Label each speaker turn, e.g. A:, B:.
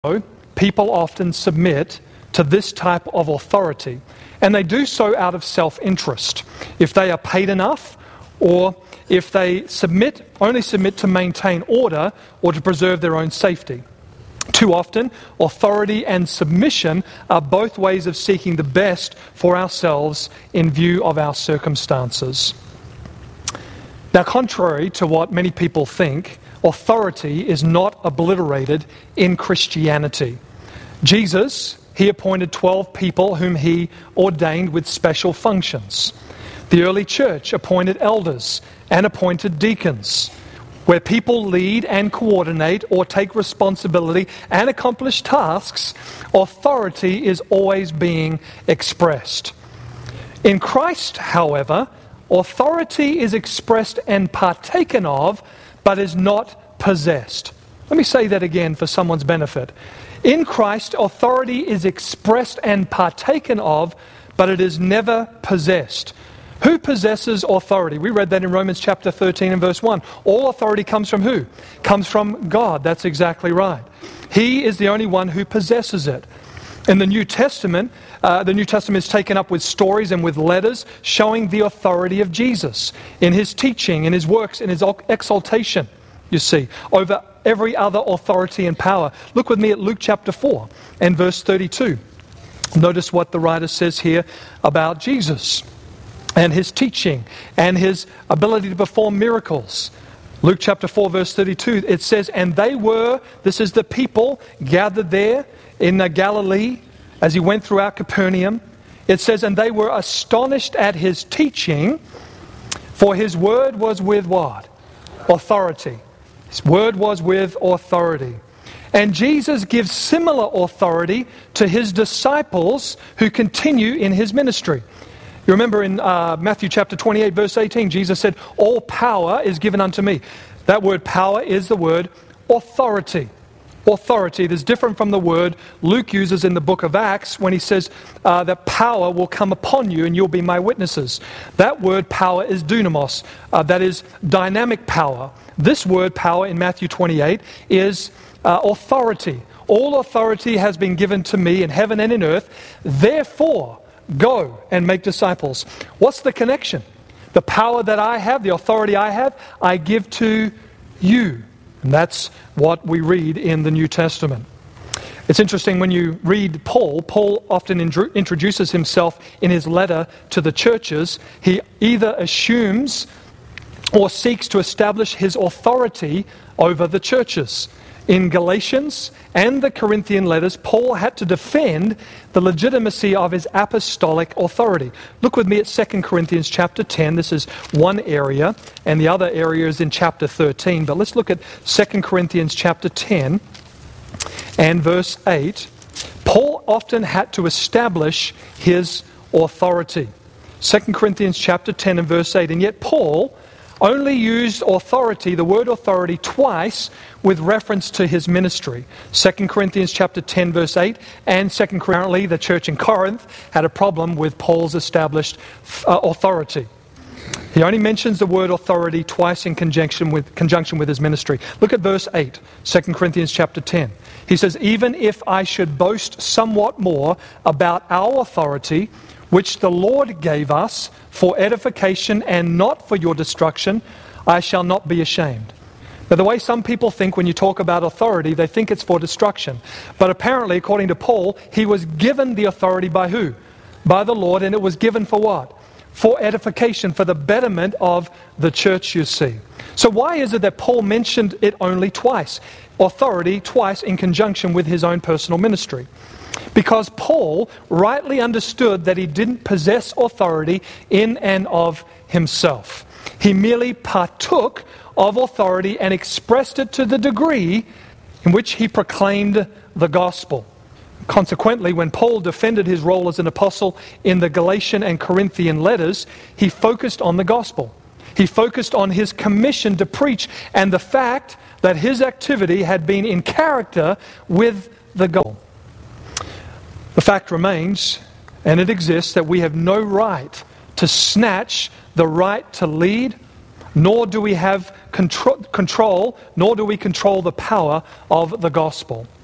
A: People often submit to this type of authority, and they do so out of self-interest. If they are paid enough, or if they only submit to maintain order or to preserve their own safety. Too often, authority and submission are both ways of seeking the best for ourselves in view of our circumstances. Now, contrary to what many people think, authority is not obliterated in Christianity. Jesus, he appointed 12 people whom he ordained with special functions. The early church appointed elders and appointed deacons. Where people lead and coordinate or take responsibility and accomplish tasks, authority is always being expressed. In Christ, however, authority is expressed and partaken of, but is not possessed. Let me say that again for someone's benefit. In Christ, authority is expressed and partaken of, but it is never possessed. Who possesses authority? We read that in Romans chapter 13 and verse 1. All authority comes from who? Comes from God. That's exactly right. He is the only one who possesses it. In the New Testament is taken up with stories and with letters showing the authority of Jesus in his teaching, in his works, in his exaltation, you see, over every other authority and power. Look with me at Luke chapter 4 and verse 32. Notice what the writer says here about Jesus and his teaching, and his ability to perform miracles. Luke chapter 4 verse 32, it says, and they were, this is the people gathered there in Galilee as he went throughout Capernaum. It says, and they were astonished at his teaching, for his word was with what? Authority. His word was with authority. And Jesus gives similar authority to his disciples who continue in his ministry. You remember in Matthew chapter 28, verse 18, Jesus said, all power is given unto me. That word power is the word authority. Authority. It is different from the word Luke uses in the book of Acts when he says that power will come upon you and you'll be my witnesses. That word power is dunamis. That is dynamic power. This word power in Matthew 28 is authority. All authority has been given to me in heaven and in earth. Therefore, go and make disciples. What's the connection? The power that I have, the authority I have, I give to you. And that's what we read in the New Testament. It's interesting when you read Paul often introduces himself in his letter to the churches. He either assumes or seeks to establish his authority over the churches. In Galatians and the Corinthian letters, Paul had to defend the legitimacy of his apostolic authority. Look with me at 2 Corinthians chapter 10. This is one area, and the other area is in chapter 13. But let's look at 2 Corinthians chapter 10 and verse 8. Paul often had to establish his authority. 2 Corinthians chapter 10 and verse 8. And yet Paul only used authority, the word authority, twice with reference to his ministry. 2 Corinthians chapter 10 verse 8 and 2 Corinthians. Apparently the church in Corinth had a problem with Paul's established authority. He only mentions the word authority twice in conjunction with his ministry. Look at verse 8, 2 Corinthians chapter 10. He says, even if I should boast somewhat more about our authority, which the Lord gave us for edification and not for your destruction, I shall not be ashamed. Now, the way some people think when you talk about authority, they think it's for destruction. But apparently, according to Paul, he was given the authority by who? By the Lord, and it was given for what? For edification, for the betterment of the church, you see. So why is it that Paul mentioned it only twice? Authority twice in conjunction with his own personal ministry. Because Paul rightly understood that he didn't possess authority in and of himself. He merely partook of authority and expressed it to the degree in which he proclaimed the gospel. Consequently, when Paul defended his role as an apostle in the Galatian and Corinthian letters, he focused on the gospel. He focused on his commission to preach and the fact that his activity had been in character with the gospel. The fact remains, and it exists, that we have no right to snatch the right to lead, nor do we have control, nor do we control the power of the gospel.